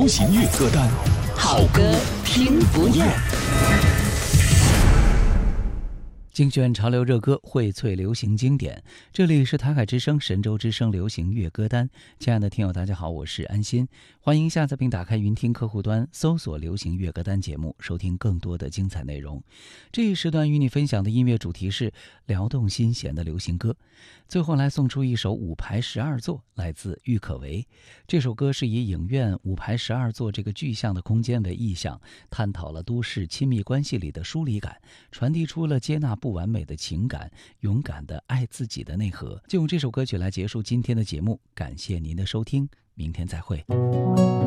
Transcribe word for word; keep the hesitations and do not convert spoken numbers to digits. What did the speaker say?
行乐歌单，好歌听不厌。 精选潮流热歌，荟萃流行经典。这里是台海之声神州之声流行乐歌单。亲爱的听友大家好，我是安心，欢迎下载并打开云听客户端，搜索流行乐歌单节目，收听更多的精彩内容。这一时段与你分享的音乐主题是撩动心弦的流行歌。最后来送出一首五排十二座，来自郁可唯。这首歌是以影院五排十二座这个具象的空间为意象，探讨了都市亲密关系里的疏离感，传递出了接纳不完美的情感，勇敢的爱自己的内核。就用这首歌曲来结束今天的节目，感谢您的收听，明天再会。